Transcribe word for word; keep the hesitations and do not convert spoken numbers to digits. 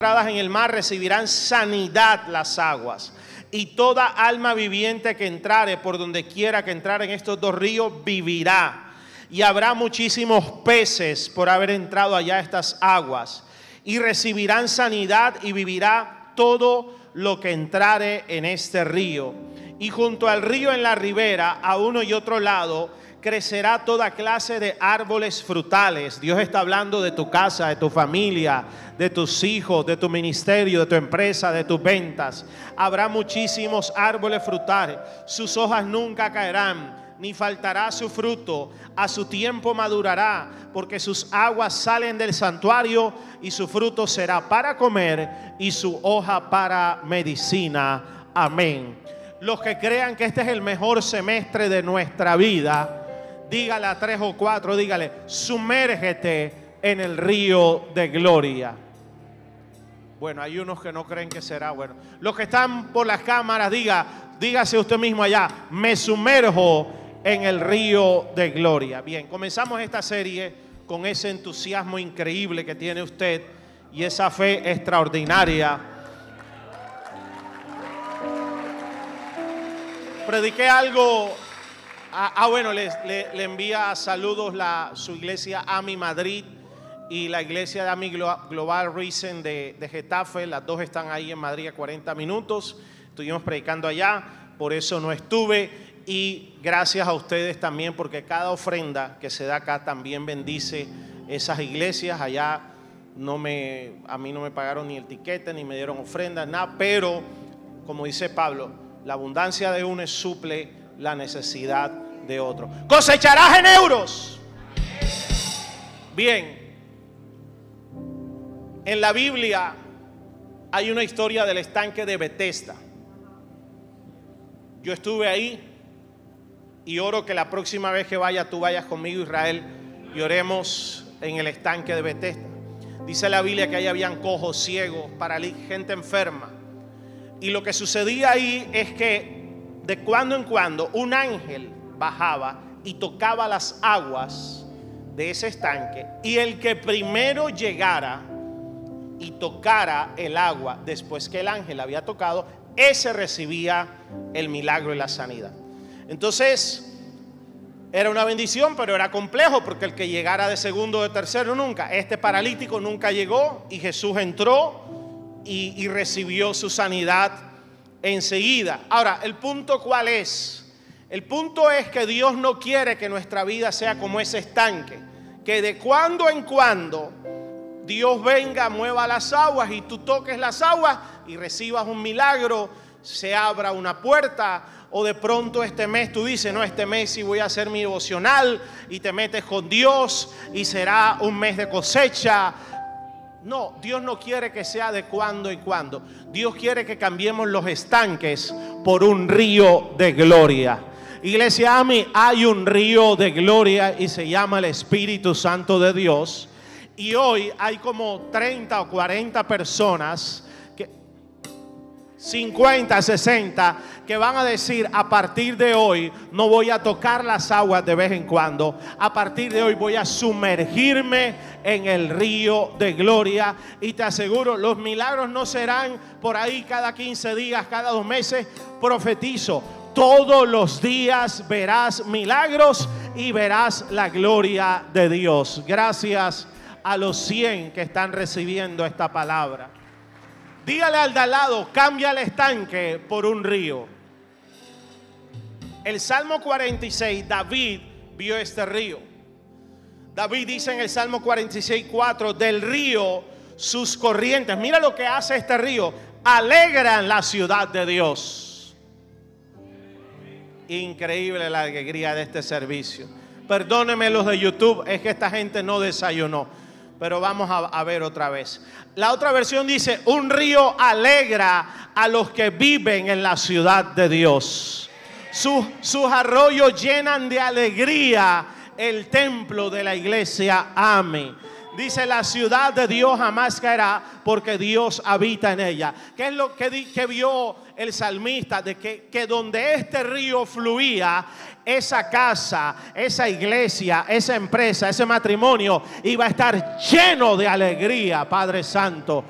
en el mar recibirán sanidad las aguas, y toda alma viviente que entrare por donde quiera que entrare en estos dos ríos vivirá. Y habrá muchísimos peces por haber entrado allá a estas aguas, y recibirán sanidad y vivirá todo lo que entrare en este río. Y junto al río en la ribera, a uno y otro lado, crecerá toda clase de árboles frutales. Dios está hablando de tu casa, de tu familia, de tus hijos, de tu ministerio, de tu empresa, de tus ventas. Habrá muchísimos árboles frutales. Sus hojas nunca caerán, ni faltará su fruto. A su tiempo madurará, porque sus aguas salen del santuario, y su fruto será para comer y su hoja para medicina. Amén. Los que crean que este es el mejor semestre de nuestra vida, dígale a tres o cuatro, dígale: sumérgete en el río de gloria. Bueno, hay unos que no creen que será bueno. Los que están por las cámaras, diga, dígase usted mismo allá: me sumerjo en el río de gloria. Bien, comenzamos esta serie con ese entusiasmo increíble que tiene usted y esa fe extraordinaria. Prediqué algo. Ah, ah bueno, le, le, le envía saludos la, su iglesia AMI Madrid y la iglesia de AMI Global Reason de, de Getafe. Las dos están ahí en Madrid a cuarenta minutos. Estuvimos predicando allá, por eso no estuve. Y gracias a ustedes también, porque cada ofrenda que se da acá también bendice esas iglesias. Allá no me, a mí no me pagaron ni el tiquete, ni me dieron ofrenda, nada. Pero, como dice Pablo, la abundancia de uno suple la necesidad de otro. Cosecharás en euros. Bien, en la Biblia hay una historia del estanque de Betesda. Yo estuve ahí y oro que la próxima vez que vaya, tú vayas conmigo, Israel, y oremos en el estanque de Betesda. Dice la Biblia que ahí habían cojos, ciegos, paralíticos, gente enferma. Y lo que sucedía ahí es que de cuando en cuando un ángel bajaba y tocaba las aguas de ese estanque, y el que primero llegara y tocara el agua después que el ángel había tocado, ese recibía el milagro y la sanidad. Entonces era una bendición, pero era complejo, porque el que llegara de segundo o de tercero nunca. Este paralítico nunca llegó, y Jesús entró y, y recibió su sanidad enseguida. Ahora, ¿el punto cuál es? El punto es que Dios no quiere que nuestra vida sea como ese estanque, que de cuando en cuando Dios venga, mueva las aguas y tú toques las aguas y recibas un milagro, se abra una puerta, o de pronto este mes tú dices: no, este mes sí voy a hacer mi devocional, y te metes con Dios y será un mes de cosecha. No, Dios no quiere que sea de cuando en cuando. Dios quiere que cambiemos los estanques por un río de gloria. Iglesia AMI, hay un río de gloria y se llama el Espíritu Santo de Dios. Y hoy hay como treinta o cuarenta personas, que, cincuenta, sesenta, que van a decir: a partir de hoy no voy a tocar las aguas de vez en cuando. A partir de hoy voy a sumergirme en el río de gloria. Y te aseguro, los milagros no serán por ahí cada quince días, cada dos meses. Profetizo, todos los días verás milagros y verás la gloria de Dios. Gracias a los cien que están recibiendo esta palabra. Dígale al de al lado: cambia el estanque por un río. El Salmo cuarenta y seis, David vio este río. David dice en el Salmo cuarenta y seis, cuatro: del río sus corrientes. Mira lo que hace este río: alegran la ciudad de Dios. Increíble la alegría de este servicio. Perdónenme los de YouTube, es que esta gente no desayunó, pero vamos a, a ver otra vez. La otra versión dice: un río alegra a los que viven en la ciudad de Dios. Sus, sus arroyos llenan de alegría el templo de la iglesia AMI. Dice: la ciudad de Dios jamás caerá, porque Dios habita en ella. ¿Qué es lo que, que vio el salmista? De que, que donde este río fluía, esa casa, esa iglesia, esa empresa, ese matrimonio iba a estar lleno de alegría. Padre Santo,